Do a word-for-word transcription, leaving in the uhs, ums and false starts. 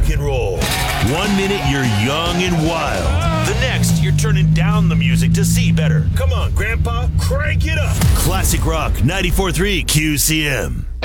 rock and roll. One minute you're young and wild. The next you're turning down the music to see better. Come on, Grandpa, crank it up. Classic Rock ninety-four point three Q C M.